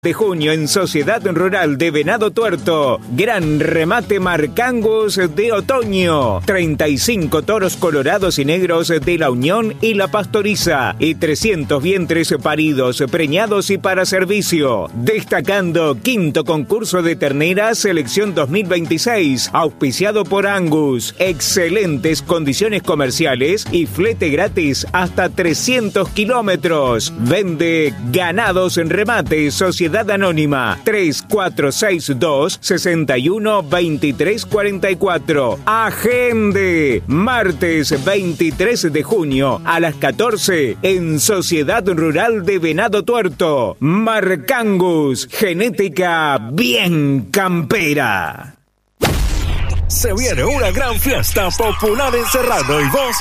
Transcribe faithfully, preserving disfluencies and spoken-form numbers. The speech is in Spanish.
de junio en Sociedad Rural de Venado Tuerto. Gran remate Marcangus de otoño. treinta y cinco toros colorados y negros de la Unión y la Pastoriza. Y trescientos vientres paridos, preñados y para servicio. Destacando quinto concurso de terneras selección dos mil veintiséis. Auspiciado por Angus. Excelentes condiciones comerciales y flete gratis hasta trescientos kilómetros. Vende Ganados en Remate Sociedad Anónima tres cuatro seis dos, seis uno dos tres cuatro cuatro. Agende martes veintitrés de junio a las catorce en Sociedad Rural de Venado Tuerto. Marcangus, genética bien campera. Se viene una gran fiesta popular en Serrano y vos